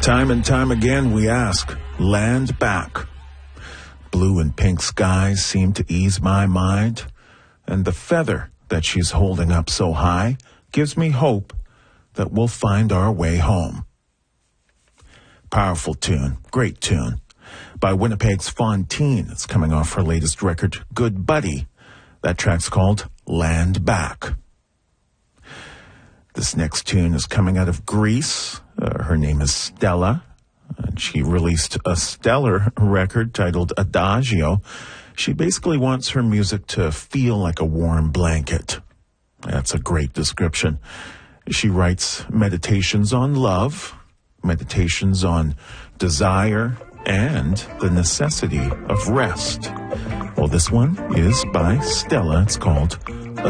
Time and time again we ask, land back. Blue and pink skies seem to ease my mind, and the feather that she's holding up so high gives me hope that we'll find our way home. Powerful tune, great tune, by Winnipeg's Fontaine. It's coming off her latest record, Good Buddy. That track's called Land Back. This next tune is coming out of Greece. Her name is Stella, and she released a stellar record titled Adagio. She basically wants her music to feel like a warm blanket. That's a great description. She writes meditations on love, meditations on desire, and the necessity of rest. Well, this one is by Stella. It's called